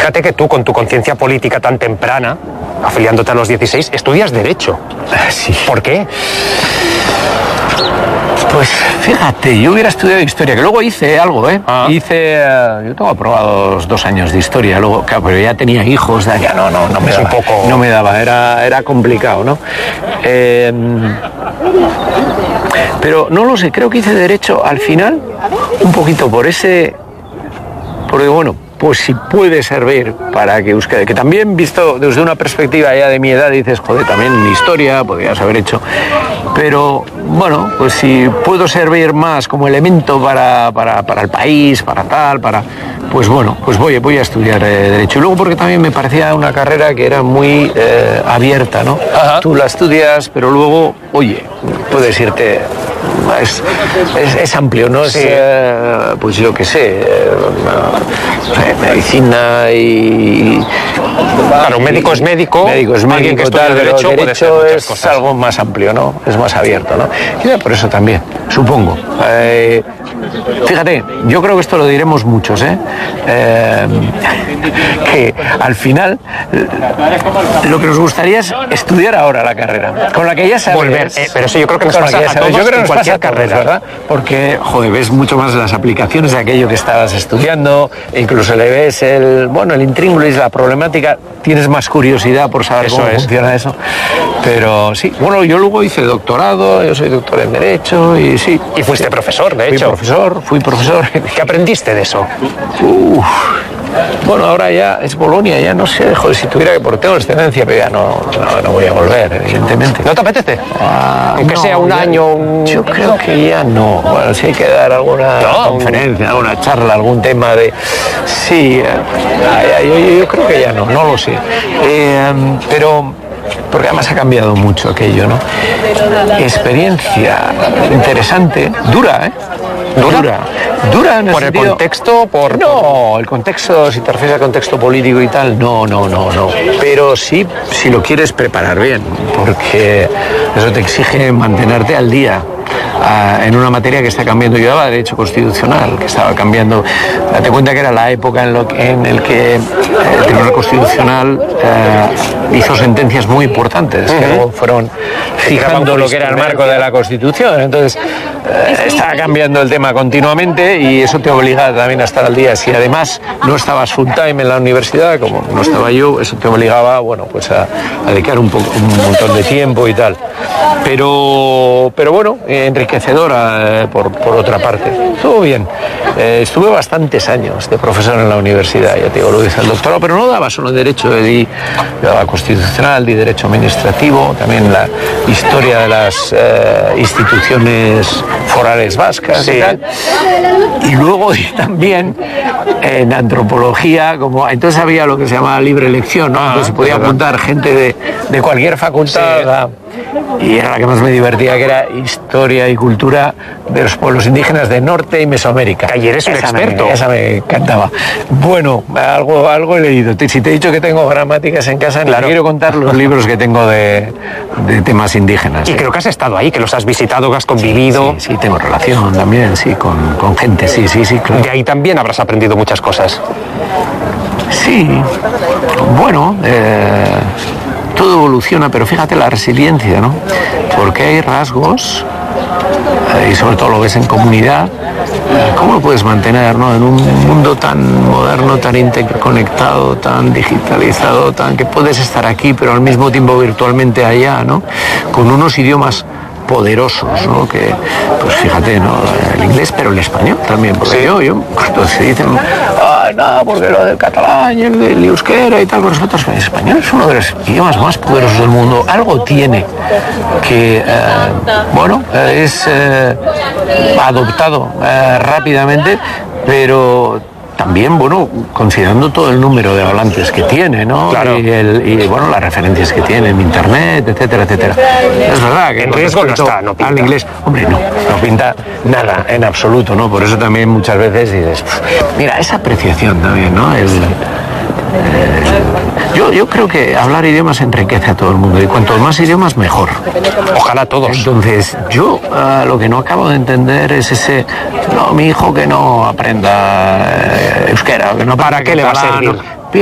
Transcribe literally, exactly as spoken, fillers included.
Fíjate que tú, con tu conciencia política tan temprana, afiliándote a los dieciséis, estudias Derecho. Sí. ¿Por qué? Pues fíjate, yo hubiera estudiado Historia, que luego hice algo, ¿eh? Ah. Hice, uh, yo tengo aprobados dos años de Historia, luego, claro, pero ya tenía hijos, ya no, no, no me es daba, un poco... no me daba, era, era complicado, ¿no? Eh, pero no lo sé, creo que hice Derecho al final, un poquito por ese, porque bueno, pues si puede servir para que Euskadi, que también visto desde una perspectiva ya de mi edad dices, joder, también en Historia podrías haber hecho, pero bueno, pues si puedo servir más como elemento para, para, para el país, para tal, para, pues bueno, pues voy, voy a estudiar eh, Derecho. Y luego porque también me parecía una carrera que era muy eh, abierta, ¿no? Ajá. Tú la estudias, pero luego, oye, puedes irte... Es, es, es amplio, ¿no? Sí. Es, eh, pues yo qué sé, eh, medicina y... Claro, un médico es médico, médico es médico, que estudia tal, derecho, derecho puede ser muchas es cosas. Algo más amplio, ¿no? Es más abierto, ¿no? Y por eso también, supongo. Eh, fíjate, yo creo que esto lo diremos muchos, ¿eh? eh que al final lo que nos gustaría es estudiar ahora la carrera, con la que ya sabes... Volver, eh, pero eso yo creo que nos pasa a todos, yo creo que en nos cualquier pasa a todos, carrera, ¿verdad? Porque, joder, ves mucho más las aplicaciones de aquello que estabas estudiando, e incluso le ves el, bueno, el intríngulis, la problemática, tienes más curiosidad por saber eso cómo es. funciona eso. Pero sí, bueno, yo luego hice doctorado, yo soy doctor en Derecho y sí. Y fuiste profesor, de hecho. Fui profesor, fui profesor. ¿Qué aprendiste de eso? Uf. Bueno, ahora ya es Bolonia, ya no sé, joder, si tuviera que, porque tengo excedencia, pero ya no, no, no voy a volver, evidentemente. ¿No te apetece? Ah, Aunque no, sea un ya, año... Un... Yo creo que ya no. Bueno, si hay que dar alguna no, conferencia, alguna charla, algún tema de... Sí, eh, yo, yo, yo creo que ya no, no lo sé. Eh, pero... porque además ha cambiado mucho aquello, ¿no? Experiencia interesante, dura, ¿eh? ¿Dura? Dura, dura en el ¿Por sentido... el contexto? Por... No, el contexto, si te refieres al contexto político y tal, no, no, no, no. Pero sí, si lo quieres preparar bien, porque eso te exige mantenerte al día. Uh, en una materia que está cambiando. Yo daba Derecho Constitucional, que estaba cambiando. Date cuenta que era la época en, lo que, en el que el Tribunal Constitucional uh, hizo sentencias muy importantes, uh-huh. que luego fueron fijando lo que era el marco de la Constitución. Entonces, uh, estaba cambiando el tema continuamente y eso te obliga también a estar al día. Si además no estabas full time en la universidad, como no estaba yo, eso te obligaba, bueno, pues a, a dedicar un, poco, un montón de tiempo y tal. Pero, pero bueno, enriquecedora eh, por, por otra parte. Estuvo bien. Eh, estuve bastantes años de profesor en la universidad, ya te digo, lo dice el doctorado, pero no daba solo derecho, eh, di, daba constitucional, di derecho administrativo, también la historia de las eh, instituciones forales vascas sí. y tal. Y luego di también en antropología, como entonces había lo que se llamaba libre elección, ¿no? Ah, entonces se podía apuntar gente de, de cualquier facultad. Sí. A, y era la que más me divertía, que era historia y cultura de los pueblos indígenas de Norte y Mesoamérica. Que ayer es un esa experto. Me, esa me encantaba. Bueno, algo, algo he leído. Si te he dicho que tengo gramáticas en casa, claro. Quiero contar los libros que tengo de, de temas indígenas. Y ¿sí? creo que has estado ahí, que los has visitado, que has convivido. Sí, sí, sí, tengo relación también, sí, con, con gente, sí, sí, sí, claro. De ahí también habrás aprendido muchas cosas. Sí, bueno, eh, todo evoluciona, pero fíjate la resiliencia, ¿no? Porque hay rasgos, eh, y sobre todo lo ves en comunidad, eh, ¿cómo lo puedes mantener, ¿no? En un mundo tan moderno, tan interconectado, tan digitalizado, tan que puedes estar aquí, pero al mismo tiempo virtualmente allá, ¿no? Con unos idiomas poderosos, ¿no? Que, pues fíjate, ¿no? El inglés, pero el español también, porque sí. yo, yo, cuando se dicen, ay, no, porque lo del catalán y el del euskera y tal, con respecto al español, es uno de los idiomas más poderosos del mundo. Algo tiene que, eh, bueno, es eh, adoptado eh, rápidamente, pero también, bueno, considerando todo el número de hablantes que tiene, ¿no? Claro. Y, el, y, bueno, las referencias que tiene en internet, etcétera, etcétera. Es verdad que en riesgo no está, no pinta. Al inglés, hombre, no, no pinta nada, en absoluto, ¿no? Por eso también muchas veces dices, mira, esa apreciación también, ¿no? El, Yo, yo creo que hablar idiomas enriquece a todo el mundo y cuantos más idiomas mejor. Ojalá todos. Entonces, yo uh, lo que no acabo de entender es ese, no, mi hijo que no aprenda eh, euskera, que no ¿Para qué le va a servir? No,